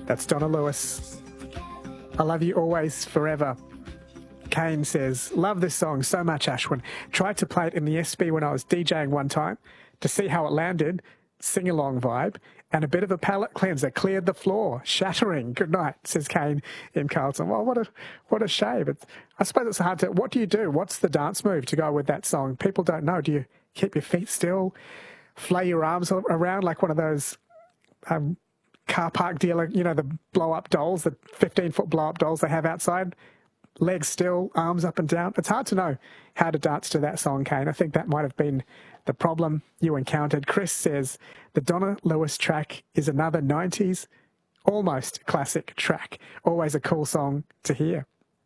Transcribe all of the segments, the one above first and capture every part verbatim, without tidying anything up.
That's Donna Lewis. I love you always, forever. Kane says, love this song so much, Ashwin. Tried to play it in the S B when I was DJing one time to see how it landed. Sing-along vibe. And a bit of a palate cleanser cleared the floor. Shattering. Good night, says Kane in Carlton. Well, what a what a shame. It's, I suppose it's hard to... What do you do? What's the dance move to go with that song? People don't know. Do you keep your feet still? Flay your arms around like one of those um, car park dealer, you know, the blow-up dolls, the fifteen-foot blow-up dolls they have outside? Legs still, arms up and down. It's hard to know how to dance to that song, Kane. I think that might have been the problem you encountered. Chris says the Donna Lewis track is another nineties, almost classic track. Always a cool song to hear.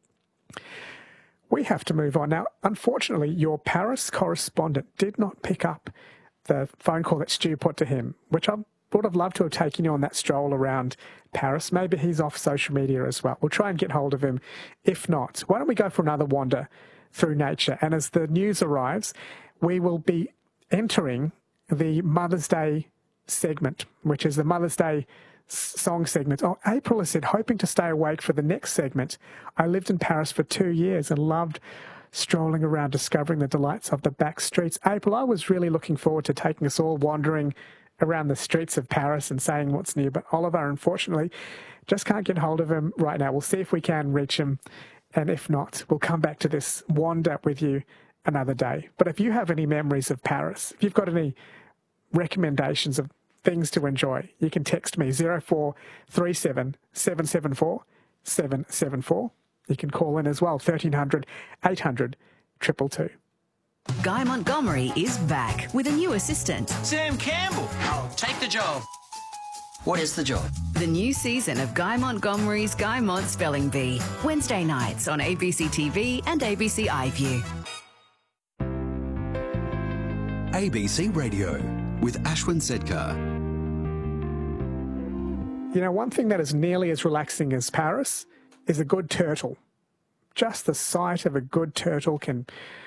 We have to move on. Now, unfortunately, your Paris correspondent did not pick up the phone call that Stu put to him, which I would have loved to have taken you on that stroll around Paris. Maybe he's off social media as well. We'll try and get hold of him. If not, why don't we go for another wander through nature? And as the news arrives, we will be entering the Mother's Day segment, which is the Mother's Day song segment. Oh, April has said, hoping to stay awake for the next segment. I lived in Paris for two years and loved strolling around, discovering the delights of the back streets. April, I was really looking forward to taking us all wandering around the streets of Paris and saying what's new. But Oliver, unfortunately, just can't get hold of him right now. We'll see if we can reach him. And if not, we'll come back to this wander with you another day. But if you have any memories of Paris, if you've got any recommendations of things to enjoy, you can text me zero four three seven, seven seven four, seven seven four. You can call in as well, thirteen hundred, eight hundred, two two two. Guy Montgomery is back with a new assistant. Sam Campbell. Take the job. What is the job? The new season of Guy Montgomery's Guy Mont Spelling Bee. Wednesday nights on A B C T V and A B C iView. A B C Radio with Ashwin Sedkar. You know, one thing that is nearly as relaxing as Paris is a good turtle. Just the sight of a good turtle can